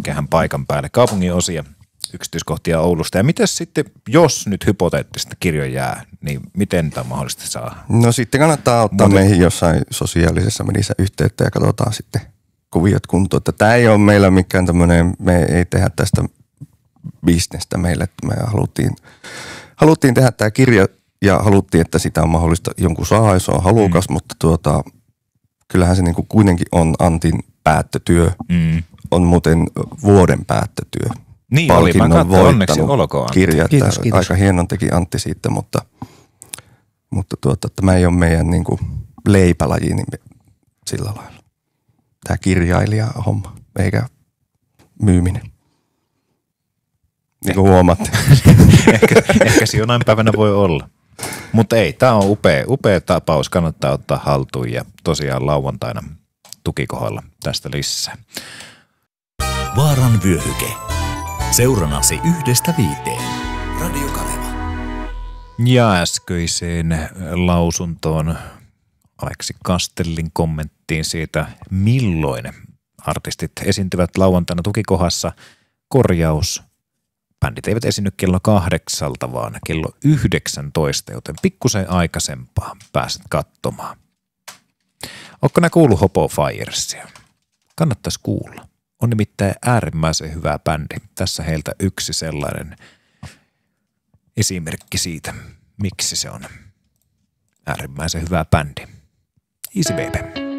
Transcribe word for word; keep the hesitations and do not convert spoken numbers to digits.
kähän paikan päälle. Kaupungin osia, yksityiskohtia Oulusta. Ja miten sitten, jos nyt hypoteettisesti kirjo jää, niin miten tämä mahdollisesti saa? No sitten kannattaa ottaa Muuten... meihin jossain sosiaalisessa mediassa yhteyttä ja katsotaan sitten kuviot kuntoon. Että tämä ei ole meillä mikään tämmöinen, me ei tehdä tästä bisnestä meille, että me haluttiin, haluttiin tehdä tämä kirja ja haluttiin, että sitä on mahdollista jonkun saa, jos on halukas, mm. mutta tuota, kyllähän se niin kuin kuitenkin on Antin päättötyö, mm. on muuten vuoden päättötyö. Niin oli, mä katsoin, onneksi olkoon Antti. Kirja, että kiitos, kiitos. Aika hienon teki Antti siitä, mutta, mutta tuota, tämä ei ole meidän niin kuin leipälaji niin sillä lailla. Tämä kirjailija homma, eikä myyminen. Niin kuin huomaatte. ehkä, ehkä se jonain päivänä voi olla. Mutta ei, tämä on upea, upea tapaus, kannattaa ottaa haltuun ja tosiaan lauantaina tukikohdalla tästä lisää. Vaaran vyöhyke. Seuranasi yhdestä viiteen. Radio Kaleva. Ja äskeiseen lausuntoon Aleksi Kastellin kommenttiin siitä, milloin artistit esiintyvät lauantaina tukikohdassa. Korjaus. Bändit eivät esiinny kello kahdeksalta, vaan kello yhdeksäntoista, joten pikkusen aikaisempaa pääset katsomaan. Ootko nää kuullut Hopo Firesia? Kannattaisi kuulla. On nimittäin äärimmäisen hyvä bändi. Tässä heiltä yksi sellainen esimerkki siitä, miksi se on äärimmäisen hyvä bändi. Easy baby.